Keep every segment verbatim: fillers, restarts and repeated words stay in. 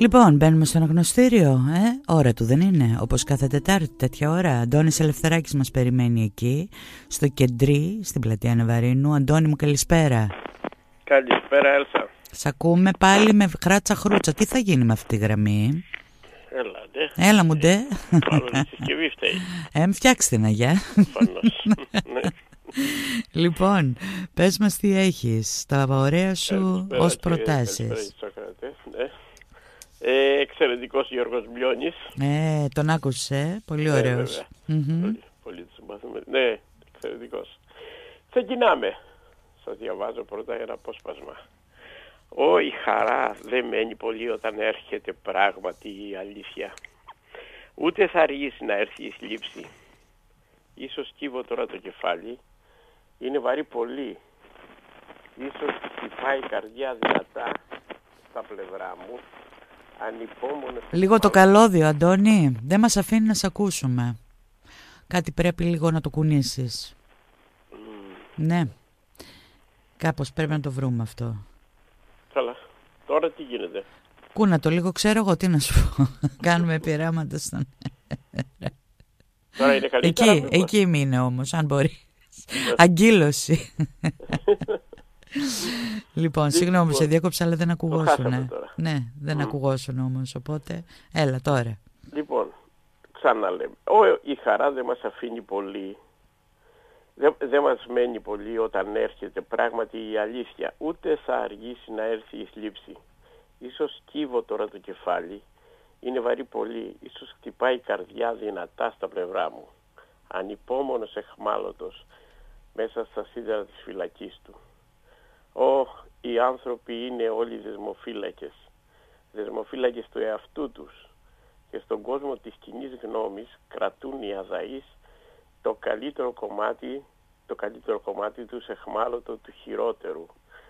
Λοιπόν, μπαίνουμε στο αναγνωστήριο, ε? Ώρα του δεν είναι, όπως κάθε Τετάρτη τέτοια ώρα. Αντώνης Ελευθεράκης μας περιμένει εκεί, στο Κεντρί, στην πλατεία Νεβαρίνου. Αντώνη μου, καλησπέρα. Καλησπέρα, Έλσα. Σ' ακούμε πάλι με χράτσα χρούτσα. Τι θα γίνει με αυτή τη γραμμή? Έλα, ντε. Έλα μου, ντε. Μάλλον η συσκευή φταίει. Ε, μ' φτιάξτε την, αγιά. Φανώς. Ναι. Λοιπόν, πες μας τι έχεις, τα ωραία σου Καλησπέρα, ως κύριε, προτάσεις. καλησπέρα, Σοκράτες, ναι. Ε, εξαιρετικός Γιώργος Μπλιώνης. Ε, τον άκουσε, πολύ Ναι, ωραίος. βέβαια. Μμμ. Πολύ, πολύ τους συμπαθούμε. Ναι, εξαιρετικός. Ξεκινάμε. Σας διαβάζω πρώτα ένα απόσπασμα. Ω, η χαρά δεν μένει πολύ όταν έρχεται πράγματι η αλήθεια. Ούτε θα αργήσει να έρθει η θλίψη. Ίσως κύβω τώρα το κεφάλι. Είναι βαρύ πολύ. Ίσως χτυπάει η καρδιά δυνατά στα πλευρά μου. Ανυπόμονος. Λίγο το καλώδιο, Αντώνη, δεν μας αφήνει να σ' ακούσουμε. Κάτι πρέπει λίγο να το κουνήσεις. Mm. Ναι, κάπως πρέπει να το βρούμε αυτό. Καλά. Τώρα τι γίνεται? Κούνα το λίγο, ξέρω εγώ τι να σου πω. Κάνουμε πειράματα στον... Τώρα είναι καλύτερα. Εκεί, μήπως? εκεί μείνε όμως, αν μπορεί. Αγκύλωση. Λοιπόν, συγγνώμη που σε διάκοψα, αλλά δεν ακουγόσουν. Ναι, δεν mm. ακουγόσουν όμως, οπότε έλα τώρα. Λοιπόν, ξαναλέμε. Ω, η χαρά δεν μας αφήνει πολύ. Δεν, δεν μας μένει πολύ όταν έρχεται πράγματι η αλήθεια. Ούτε θα αργήσει να έρθει η θλίψη. Ίσως κύβω τώρα το κεφάλι. Είναι βαρύ πολύ. Ίσως χτυπάει η καρδιά δυνατά στα πλευρά μου. Ανυπόμονος εχμάλωτος μέσα στα σίδερα της φυλακής του. Ω, οι άνθρωποι είναι όλοι δεσμοφύλακες. Δεσμοφύλακες του εαυτού τους. Και στον κόσμο της κοινής γνώμης κρατούν οι αδαείς το καλύτερο κομμάτι, το καλύτερο κομμάτι τους εχμάλωτο του χειρότερου.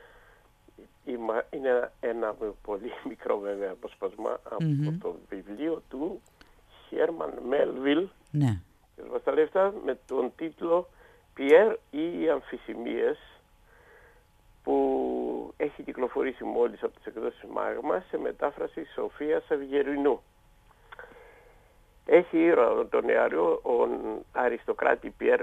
Είναι ένα, ένα πολύ μικρό βέβαια αποσπασμά από mm-hmm. το βιβλίο του Χέρμαν Μέλβιλ, ναι. με τον τίτλο «Πιέρ ή οι αμφισημίες», που έχει κυκλοφορήσει μόλις από τις εκδόσεις Μάγμα σε μετάφραση Σοφίας Αυγερινού. Έχει ήρωα τον νεαρό ο αριστοκράτη Πιέρ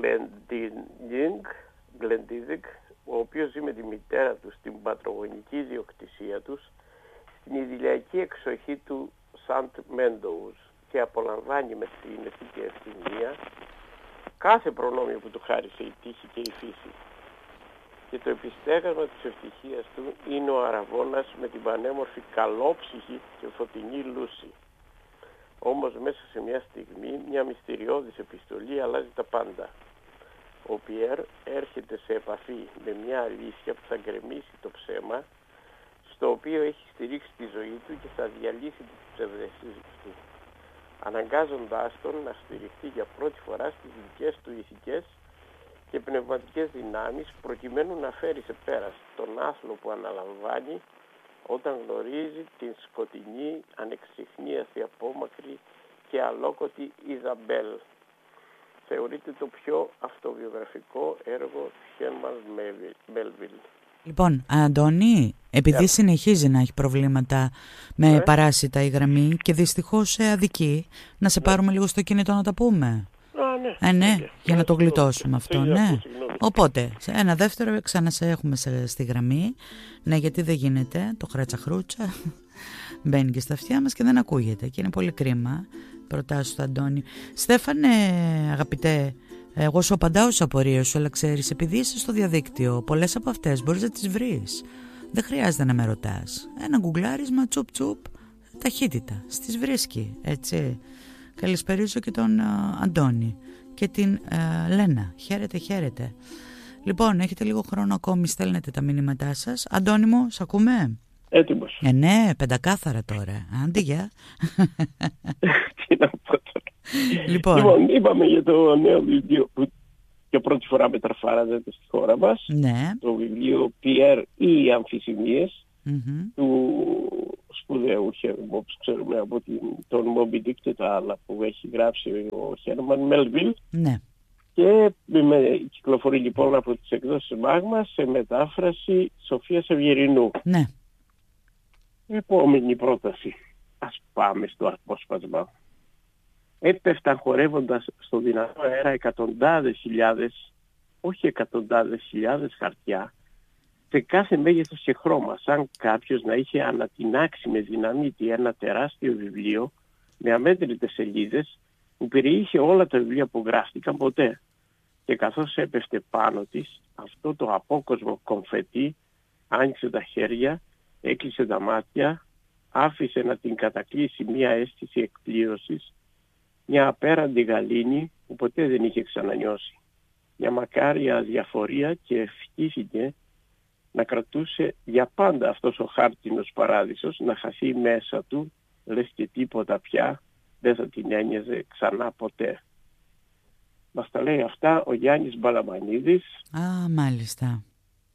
Γκλεντίζικ, ο οποίος ζει με τη μητέρα του στην πατρογονική ιδιοκτησία τους στην ιδηλιακή εξοχή του Σαντ Μέντοους και απολαμβάνει με την ηθική ευθυμία κάθε προνόμιο που του χάρισε η τύχη και η φύση. Και το επιστέγασμα της ευτυχίας του είναι ο αραβώνας με την πανέμορφη καλόψυχη και φωτεινή Λούση. Όμως μέσα σε μια στιγμή μια μυστηριώδης επιστολή αλλάζει τα πάντα. Ο Πιέρ έρχεται σε επαφή με μια αλήθεια που θα γκρεμίσει το ψέμα, στο οποίο έχει στηρίξει τη ζωή του και θα διαλύσει τις ψευδαισθήσεις του, αναγκάζοντάς τον να στηριχτεί για πρώτη φορά στις δικές του ηθικές και πνευματικές δυνάμεις, προκειμένου να φέρει σε πέρας τον άθλο που αναλαμβάνει όταν γνωρίζει την σκοτεινή, ανεξιχνίαστη, απόμακρη και αλόκοτη Ιζαμπέλ. Θεωρείται το πιο αυτοβιογραφικό έργο του Χέρμαν Μέλβιλ. Λοιπόν, Αντώνη, επειδή yeah. συνεχίζει να έχει προβλήματα με yeah. παράσιτα η γραμμή και δυστυχώς σε αδικεί, να σε yeah. πάρουμε λίγο στο κινητό να τα πούμε. Α, ναι. Ε, ναι, okay. για yeah. να το γλιτώσουμε αυτό, yeah. ναι. yeah. Οπότε, σε ένα δεύτερο ξανά σε έχουμε σε, στη γραμμή. Ναι, γιατί δεν γίνεται, το χράτσα-χρούτσα μπαίνει και στα αυτιά μας και δεν ακούγεται και είναι πολύ κρίμα. Προτάσεις του Αντώνη. Στέφανε, αγαπητέ, εγώ σου απαντάω στις απορίες σου, αλλά ξέρεις, επειδή είσαι στο διαδίκτυο, πολλές από αυτές μπορείς να τις βρεις. Δεν χρειάζεται να με ρωτάς. Ένα γκουγκλάρισμα, τσουπ τσουπ, ταχύτητα, στις βρίσκει, έτσι. Καλησπερίζω και τον uh, Αντώνη και την uh, Λένα. Χαίρετε, χαίρετε. Λοιπόν, έχετε λίγο χρόνο ακόμη, στέλνετε τα μηνύματά σας. Αντώνη μου, σ' ακούμε? Έτοιμος. Ε, ναι, πεντακάθαρα τώρα. Άντε, γεια. Τι να πω τώρα. Λοιπόν. λοιπόν, είπαμε για το νέο βιβλίο που για πρώτη φορά μεταφράζεται στη χώρα μας. Ναι. Το βιβλίο Πιέρ ή οι αμφισημίες mm-hmm. του σπουδαίου Χέρμαν, όπως ξέρουμε από την, τον Μόμπι Ντίκ και τα άλλα που έχει γράψει ο Χέρμαν Μέλβιλ. Ναι. Και με, κυκλοφορεί λοιπόν από τις εκδόσεις Μάγμα σε μετάφραση Σοφίας Αυγερινού. Ναι. Επόμενη πρόταση. Ας πάμε στο απόσπασμα. Έπεφταν χορεύοντας στο δυνατό αέρα εκατοντάδες χιλιάδες, όχι εκατοντάδες χιλιάδες χαρτιά, σε κάθε μέγεθος και χρώμα, σαν κάποιος να είχε ανατινάξει με δυναμίτη ένα τεράστιο βιβλίο με αμέτρητες σελίδες που περιείχε όλα τα βιβλία που γράφτηκαν ποτέ. Και καθώς έπεφτε πάνω της, αυτό το απόκοσμο κομφετί άνοιξε τα χέρια, έκλεισε τα μάτια, άφησε να την κατακλείσει μια αίσθηση εκπλήρωσης, μια απέραντη γαλήνη που ποτέ δεν είχε ξανανιώσει. Μια μακάρια αδιαφορία και ευχήθηκε να κρατούσε για πάντα αυτός ο χάρτινος παράδεισος, να χαθεί μέσα του, λες και τίποτα πια δεν θα την ένοιαζε ξανά ποτέ. Μας τα λέει αυτά ο Γιάννης Μπαλαμανίδης. Α, μάλιστα.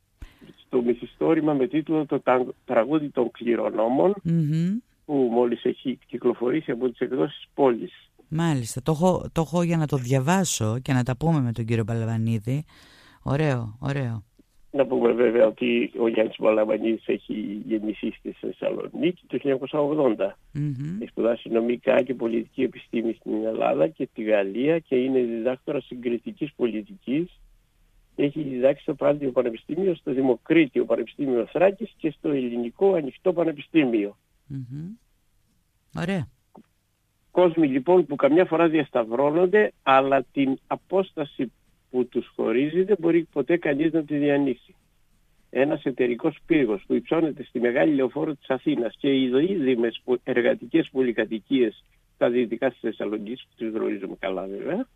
Στο μυθιστόρημα με τίτλο «Το τραγούδι των κληρονόμων», mm-hmm. που μόλις έχει κυκλοφορήσει από τις εκδόσεις Πόλης. Μάλιστα. Το έχω, το έχω για να το διαβάσω και να τα πούμε με τον κύριο Μπαλαμανίδη. Ωραίο, ωραίο. Να πούμε βέβαια ότι ο Γιάννης Μπαλαμανίδης έχει γεννηθεί στη Θεσσαλονίκη το χίλια εννιακόσια ογδόντα. Mm-hmm. Έχει σπουδάσει νομικά και πολιτική επιστήμη στην Ελλάδα και τη Γαλλία και είναι διδάκτορας συγκριτικής πολιτικής. Έχει διδάξει στο Πάντιο Πανεπιστήμιο, στο Δημοκρίτιο Πανεπιστήμιο Θράκης και στο Ελληνικό Ανοιχτό Πανεπιστήμιο. Mm-hmm. Ωραία. Κόσμοι λοιπόν που καμιά φορά διασταυρώνονται, αλλά την απόσταση που τους χωρίζει δεν μπορεί ποτέ κανείς να τη διανύσει. Ένας εταιρικός πύργος που υψώνεται στη Μεγάλη Λεωφόρο της Αθήνας και οι ειδοείδημες εργατικές πολυκατοικίες στα δυτικά της Θεσσαλονίκης, που τις γνωρίζουμε καλά βέβαια,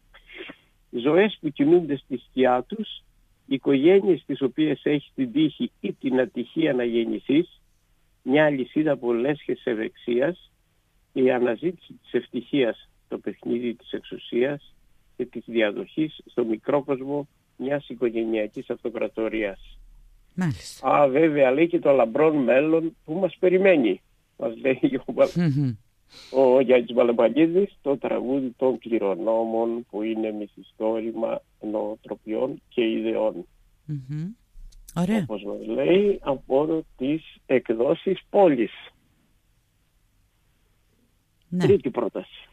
ζωές που κινούνται στη σκιά τους, οικογένειες τις οποίες έχει την τύχη ή την ατυχία να γεννηθείς, μια αλυσίδα από λέσχες ευεξίας και η αναζήτηση της ευτυχίας, το παιχνίδι της εξουσίας και της διαδοχής στο μικρό κόσμο μιας οικογενειακής αυτοκρατορίας. Μάλιστα. Α, βέβαια, λέει και το λαμπρόν μέλλον που μας περιμένει, μας λέει ο, mm-hmm. ο Γιάννης Μπαλαμανίδης, το τραγούδι των κληρονόμων που είναι μυθιστόρημα νοοτροπιών και ιδεών. Mm-hmm. Ωραία. Όπως μας λέει από τις εκδόσεις Πόλης. Ναι. Τρίτη πρόταση.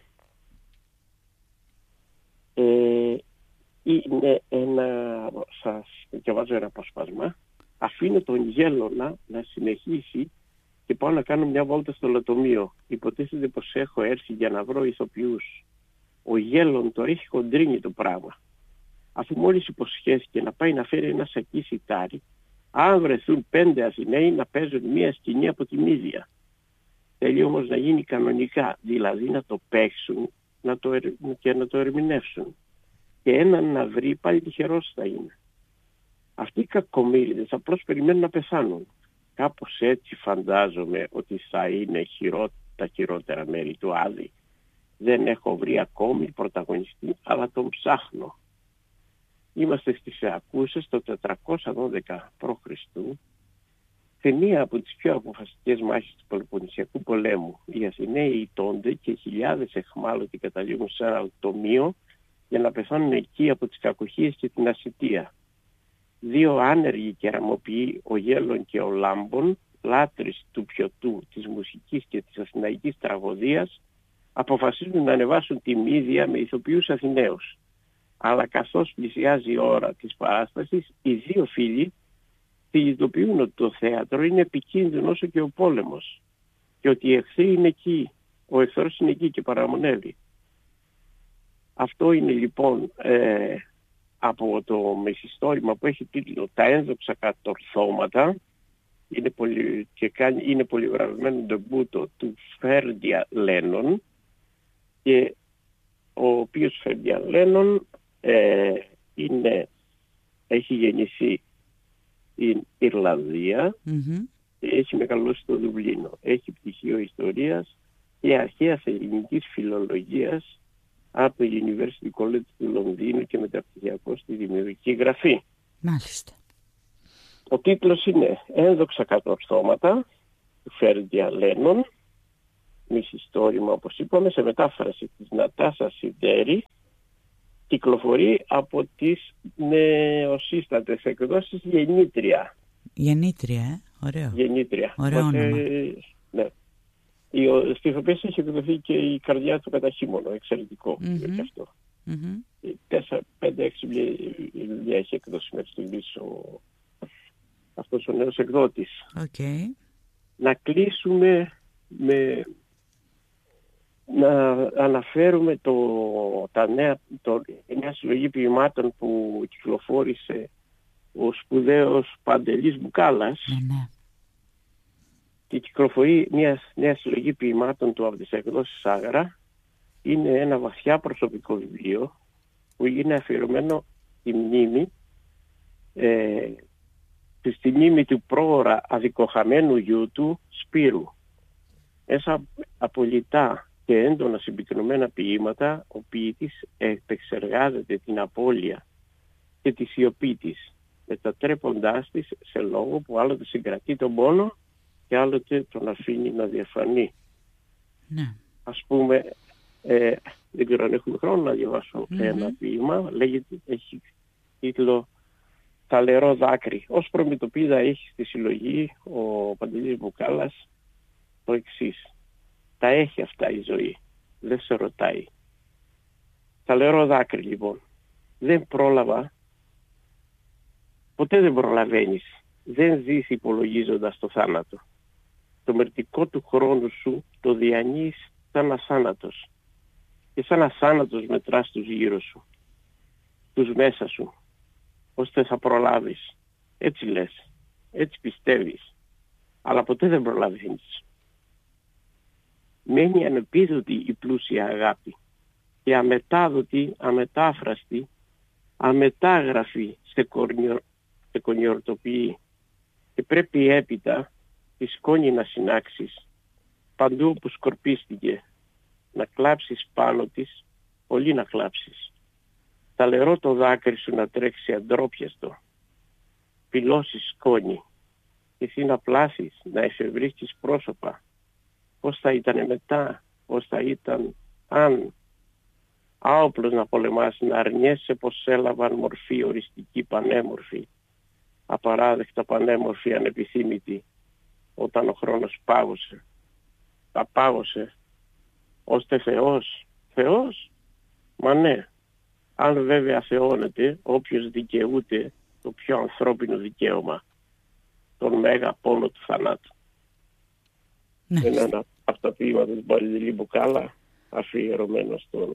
Ε, είναι ένα, σας διαβάζω ένα αποσπάσμα. Αφήνω τον Γέλωνα να συνεχίσει και πάω να κάνω μια βόλτα στο λατομείο. Υποτίθεται πως έχω έρθει για να βρω ηθοποιούς. Ο Γέλων το έχει χοντρίνει το πράγμα. Αφού μόλις υποσχέθηκε να πάει να φέρει ένα σακί σιτάρι, αν βρεθούν πέντε Αθηναίοι να παίζουν μια σκηνή από την ίδια. Θέλει όμως να γίνει κανονικά, δηλαδή να το παίξουν να το, και να το ερμηνεύσουν. Και έναν να βρει πάλι τυχερός θα είναι. Αυτοί οι κακομοίριδες απλώς περιμένουν να πεθάνουν. Κάπως έτσι φαντάζομαι ότι θα είναι χειρό, τα χειρότερα μέρη του Άδη. Δεν έχω βρει ακόμη πρωταγωνιστή, αλλά τον ψάχνω. Είμαστε στις Φεακούσες το τετρακόσια δώδεκα προ Χριστού, σε μία από τις πιο αποφασιστικές μάχες του Πελοποννησιακού πολέμου. Οι Αθηναίοι ιτώνται και χιλιάδες εχμάλωτοι καταλήγουν σε ένα αλτομείο για να πεθάνουν εκεί από τις κακοχίες και την ασιτεία. Δύο άνεργοι κεραμοποιοί, ο Γέλων και ο Λάμπων, λάτρεις του πιωτού, της μουσικής και της αθηναϊκής τραγωδίας, αποφασίζουν να ανεβάσουν τη μύδια με ηθοποιούς Αθηναίους. Αλλά καθώς πλησιάζει η ώρα της παράστασης, οι δύο φίλοι συνειδητοποιούν ότι το θέατρο είναι επικίνδυνο όσο και ο πόλεμος και ότι οι εχθροί είναι εκεί, ο εχθρός είναι εκεί και παραμονεύει. Αυτό είναι λοιπόν ε, από το μυθιστόρημα που έχει τίτλο «Τα ένδοξα κατορθώματα», είναι πολύ, και κάνει, είναι πολυγραφημένο ντεμπούτο του Φέρντια Λένον, και ο οποίος Φέρντια Λένον ε, είναι, έχει γεννηθεί στην Ιρλανδία, mm-hmm. και έχει μεγαλώσει στο Δουβλίνο. Έχει πτυχίο ιστορίας και αρχαίας ελληνικής φιλολογίας από το University College του Λονδίνου και μεταπτυχιακό στη δημιουργική γραφή. Μάλιστα. Ο τίτλος είναι «Ένδοξα κατορθώματα» του Φέρντια Λένον, μυθιστόρημα όπως είπαμε, σε μετάφραση της Νατάσα Σιντέρη, κυκλοφορεί από τις νεοσύστατες εκδόσεις Γεννήτρια. Γεννήτρια, ε? Ωραίο. Γεννήτρια. Ωραίο όνομα. Ναι. Στη ηθοποιία έχει εκδοθεί και η καρδιά του καταχύμωνο, εξαιρετικό mm-hmm. και αυτό. Mm-hmm. Τέσσερα, πέντε, έξι βιβλία έχει εκδώσει μέχρι στιγμής ο, αυτός ο νέος εκδότης. Okay. Να κλείσουμε με να αναφέρουμε το, τα νέα, το, η νέα συλλογή ποιημάτων που κυκλοφόρησε ο σπουδαίος Παντελής Μπουκάλας. Mm-hmm. Και κυκλοφορεί μια νέα συλλογή ποιημάτων του από τις εκδόσεις Άγρα. Είναι ένα βαθιά προσωπικό βιβλίο που είναι αφιερωμένο στη μνήμη ε, στη μνήμη του πρόωρα αδικοχαμένου γιού του Σπύρου. Μέσα από λιτά και έντονα συμπυκνωμένα ποίηματα ο ποιητής επεξεργάζεται την απώλεια και τη σιωπή της, μετατρέποντάς της σε λόγο που άλλοτε συγκρατεί τον πόνο και άλλοτε τον αφήνει να διαφανεί. Ναι. Ας πούμε, ε, δεν ξέρω αν έχουμε χρόνο να διαβάσω mm-hmm. ένα ποίημα, λέγεται, έχει τίτλο «Τα λερό δάκρυ». Ως προμητωπίδα έχει στη συλλογή ο Παντελής Μπουκάλας το εξής: τα έχει αυτά η ζωή, δεν σε ρωτάει. Τα λερό δάκρυ λοιπόν. Δεν πρόλαβα, ποτέ δεν προλαβαίνεις, δεν ζεις υπολογίζοντας το θάνατο. Το μερτικό του χρόνου σου το διανύεις σαν ασάνατος. Και σαν ασάνατος μετράς τους γύρω σου, τους μέσα σου, ώστε θα προλάβεις. Έτσι λες, έτσι πιστεύεις, αλλά ποτέ δεν προλαβαίνεις. Μένει ανεπίδοτη η πλούσια αγάπη και αμετάδοτη, αμετάφραστη, αμετάγραφη σε, κορνιο, σε κονιορτοποιεί, και πρέπει έπειτα τη σκόνη να συνάξεις παντού που σκορπίστηκε, να κλάψεις πάνω της, πολύ να κλάψεις. Τα λερό το δάκρυ σου να τρέξει αντρόπιαστο, πυλώσεις σκόνη, και εσύ να πλάσεις, να εφευρίσκεις πρόσωπα. Πώς θα ήταν μετά, πώς θα ήταν αν, άοπλος να πολεμάς, να αρνιέσαι πως έλαβαν μορφή οριστική πανέμορφη, απαράδεκτα πανέμορφη ανεπιθύμητη, όταν ο χρόνος πάγωσε, τα πάγωσε, ώστε Θεός, Θεός, μα ναι, αν βέβαια θεώνεται όποιος δικαιούται το πιο ανθρώπινο δικαίωμα, τον μέγα πόνο του θανάτου. Ναι. Είναι ένα από τα ποίηματα του Παντελή Μπουκάλα, αφιερωμένο στον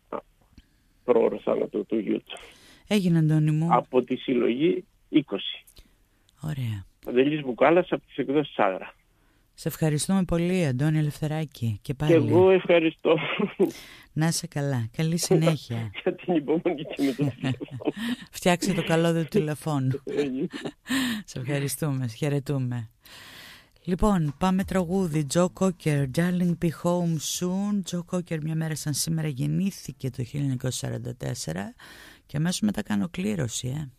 πρόωρο θάνατο του γιού του. Έγινε, Αντώνη μου. Από τη συλλογή είκοσι. Ωραία. Παντελής Μπουκάλας από τις εκδόσεις Άγρα. Σε ευχαριστούμε πολύ, Αντώνη Ελευθεράκη. Και πάλι. Και εγώ ευχαριστώ. Να είσαι καλά. Καλή συνέχεια. Για την υπομονή και με το τηλέφωνο. Φτιάξε το καλώδιο του τηλεφώνου. Σε ευχαριστούμε. Σε χαιρετούμε. Λοιπόν, πάμε τραγούδι. Τζο Κόκερ, Darling Be Home Soon. Τζο Κόκερ, μια μέρα σαν σήμερα γεννήθηκε το χίλια εννιακόσια σαράντα τέσσερα και αμέσως μετά κάνω κλήρωση, ε.